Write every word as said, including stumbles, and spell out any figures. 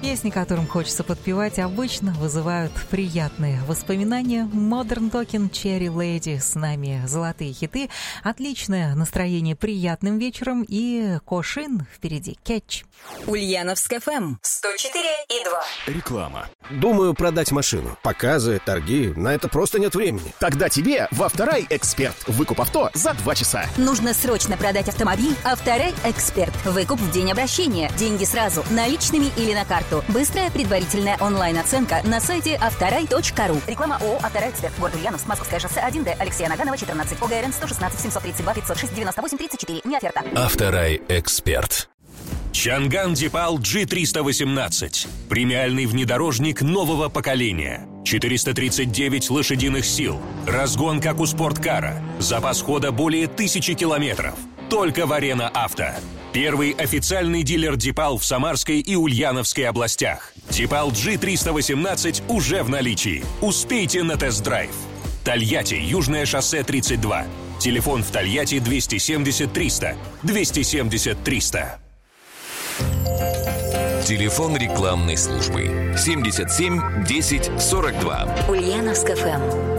Песни, которым хочется подпевать, обычно вызывают приятные воспоминания. Modern Talking, Cherry Lady, с нами золотые хиты. Отличное настроение приятным вечером. И Кошин впереди. Кетч. Ульяновск эф эм сто четыре и два. Реклама. Думаю продать машину. Показы, торги. На это просто нет времени. Тогда тебе в Авторай Эксперт. Выкуп авто за два часа. Нужно срочно продать автомобиль. Авторай Эксперт. Выкуп в день обращения. Деньги сразу, наличными или на карту. Быстрая предварительная онлайн-оценка на сайте авторай точка ру. Реклама ООО «Авторай Эксперт». Город Ульяновск, Московское шоссе один Д. Алексея Наганова, четырнадцать. ОГРН сто шестнадцать семьсот тридцать два пятьсот шесть девяносто восемь тридцать четыре. Не оферта. Авторай Эксперт. Чанган Дипал джи триста восемнадцать. Премиальный внедорожник нового поколения. четыреста тридцать девять лошадиных сил. Разгон, как у спорткара. Запас хода более тысячи километров. Только в Арена Авто. Первый официальный дилер Дипал в Самарской и Ульяновской областях. Дипал джи триста восемнадцать уже в наличии. Успейте на тест-драйв. Тольятти, Южное шоссе тридцать два. Телефон в Тольятти двести семьдесят триста. двести семьдесят триста. Телефон рекламной службы семьдесят семь десять сорок два. Ульяновск эф эм.